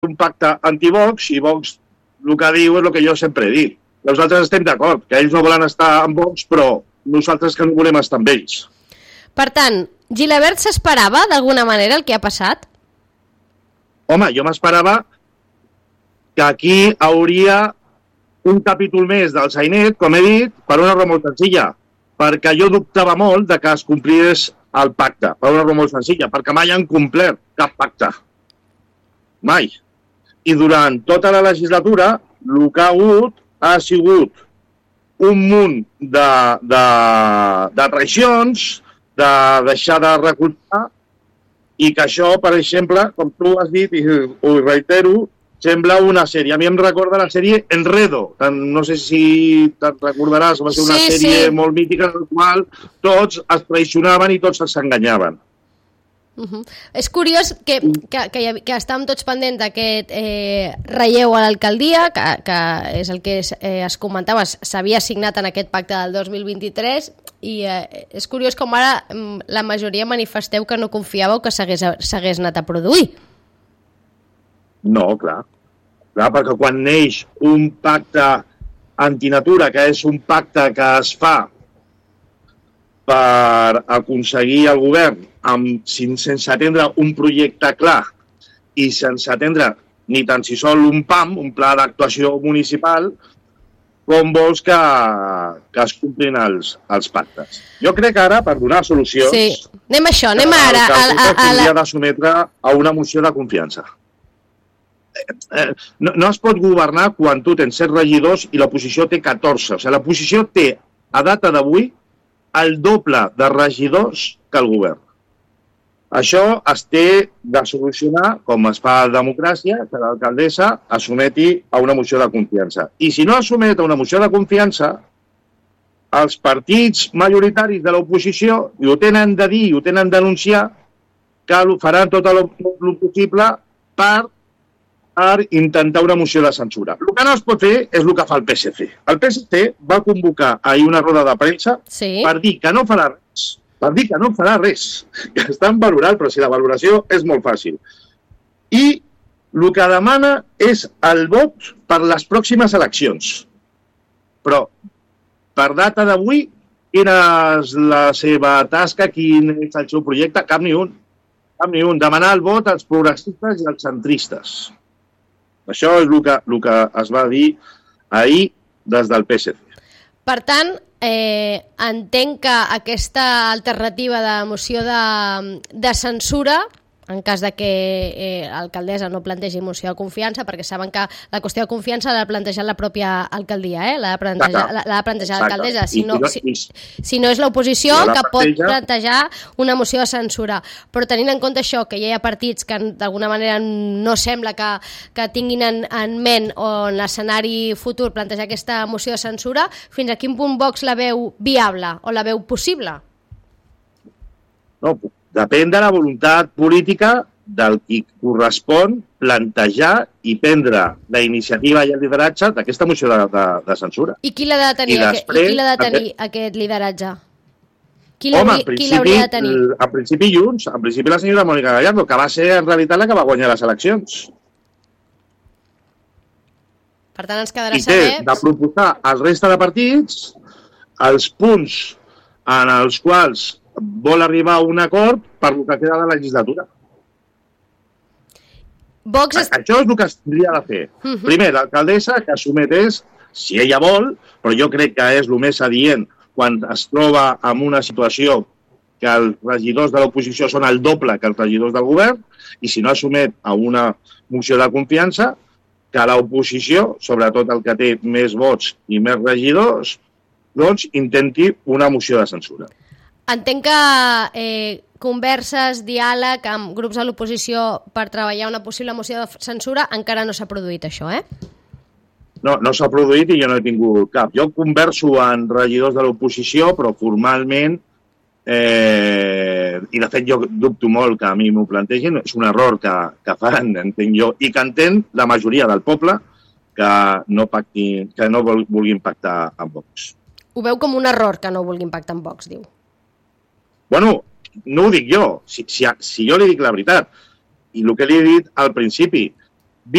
un pacte anti-Vox i Vox el que diu és el que jo sempre he dit. Nosaltres estem d'acord, que ells no volen estar amb Vox, però nosaltres que no volem estar amb ells. Per tant, Gilabert s'esperava d'alguna manera el que ha passat? Home, jo m'esperava que aquí hauria un capítol més del Sainet, com he dit, per una raó molt senzilla, perquè jo dubtava molt de que es complís el pacte, per una raó molt senzilla, perquè mai han complert cap pacte. Mai. I durant tota la legislatura, el que ha sigut un munt de regions, de deixar de reclutar, i que això, per exemple, com tu has dit, i ho reitero, sembla una sèrie. A mi em recorda la sèrie Enredo. No sé si te'n recordaràs, va ser una sèrie molt mítica en la qual tots es traicionaven i tots s'enganyaven. És curiós que estàvem tots pendents d'aquest relleu a l'alcaldia, que és el que es comentava, s'havia signat en aquest pacte del 2023, i és curiós com ara la majoria manifesteu que no confiàveu que s'hagués anat a produir. No, clar, perquè quan neix un pacte antinatura, que és un pacte que es fa per aconseguir el govern sense atendre un projecte clar i sense atendre ni tan si sol un PAM, un pla d'actuació municipal, com vols que es complin els pactes. Jo crec que ara, per donar solucions... Sí, anem a això, anem ara... Hauria de sometre a una moció de confiança. No es pot governar quan tu tens 7 regidors i l'oposició té 14. O sigui, l'oposició té, a data d'avui, el doble de regidors que el govern. Això es té de solucionar, com es fa a democràcia, que l'alcaldessa es someti a una moció de confiança. I si no es somet a una moció de confiança, els partits majoritaris de l'oposició ho tenen de dir, ho tenen d'anunciar, que faran tot el possible per intentar una moció de censura. El que no es pot fer és el que fa el PSC. El PSC va convocar ahir una roda de premsa per dir que no farà res, que estan valorant, però si la valoració és molt fàcil. I el que demana és el vot per les pròximes eleccions. Però, per data d'avui, quina és la seva tasca, quin és el seu projecte? Cap ni un. Demanar el vot als progressistes i als centristes. Això és el que es va dir ahir des del PSC. Per tant, entenc que aquesta alternativa de moció de censura, en cas de que l'alcaldessa no plantegi moció de confiança, perquè saben que la qüestió de confiança l'ha de plantejar la pròpia alcaldia, l'ha de plantejar l'alcaldessa. Si no és l'oposició que pot plantejar una moció de censura. Però tenint en compte això, que ja hi ha partits que d'alguna manera no sembla que tinguin en ment o en l'escenari futur plantejar aquesta moció de censura, fins a quin punt Vox la veu viable o la veu possible? No, depèn de la voluntat política del qui correspon plantejar i prendre la iniciativa i el lideratge d'aquesta moció de censura. I qui l'ha de tenir, aquest lideratge? Qui l'hauria de tenir? En principi Junts, en principi la senyora Mònica Gallardo, que va ser en realitat la que va guanyar les eleccions. Per tant, ens quedarà saber... I té de proposar al resta de partits els punts en els quals vol arribar a un acord per el que queda de la legislatura. Això és el que es tindria de fer. Primer, l'alcaldessa que sometés, si ella vol, però jo crec que és el més adient quan es troba en una situació que els regidors de l'oposició són el doble que els regidors del govern, i si no es somet a una moció de confiança, que l'oposició, sobretot el que té més vots i més regidors, doncs intenti una moció de censura. Entenc que converses, diàleg amb grups de l'oposició per treballar una possible moció de censura encara no s'ha produït això, No s'ha produït i jo no he tingut cap. Jo converso amb regidors de l'oposició, però formalment, i de fet jo dubto molt que a mi m'ho plantegin, és un error que fan, entenc jo, i que entén la majoria del poble que no vulguin pactar amb Vox. Ho veu com un error que no vulguin pactar amb Vox, diu. Bueno, no ho dic jo, si jo li dic la veritat, i el que li he dit al principi,